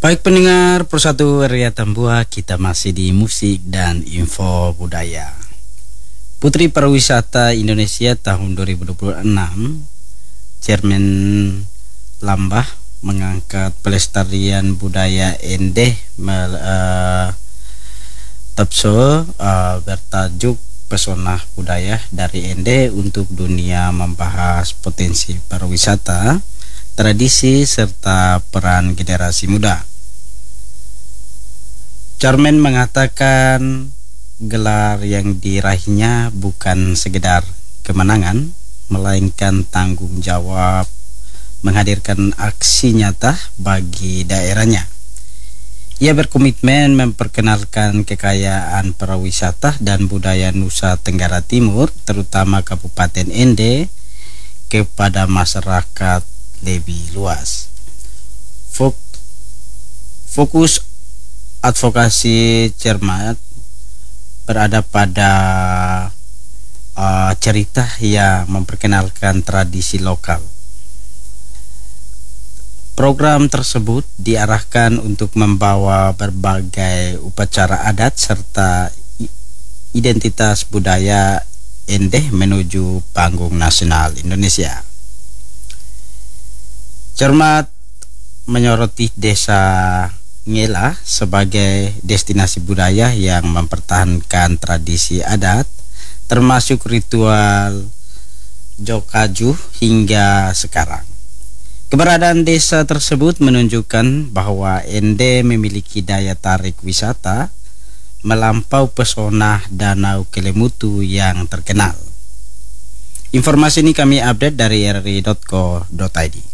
Baik pendengar Persatu Ria Tambua, kita masih di musik dan info budaya. Putri Pariwisata Indonesia tahun 2026, Chairman Lambah mengangkat pelestarian budaya Endeh Tapso bertajuk Pesona Budaya dari Endeh untuk dunia, membahas potensi pariwisata, tradisi serta peran generasi muda. Chairman mengatakan gelar yang diraihnya bukan sekedar kemenangan, melainkan tanggung jawab menghadirkan aksi nyata bagi daerahnya. Ia berkomitmen memperkenalkan kekayaan pariwisata dan budaya Nusa Tenggara Timur, terutama Kabupaten Endeh, kepada masyarakat lebih luas. Fokus advokasi Cermat berada pada cerita yang memperkenalkan tradisi lokal. Program tersebut diarahkan untuk membawa berbagai upacara adat serta identitas budaya Endeh menuju panggung nasional Indonesia. Cermat menyoroti desa Ngela sebagai destinasi budaya yang mempertahankan tradisi adat, termasuk ritual Jokaju hingga sekarang. Keberadaan desa tersebut menunjukkan bahwa Endeh memiliki daya tarik wisata melampau pesona Danau Kelimutu yang terkenal. Informasi ini kami update dari rri.co.id.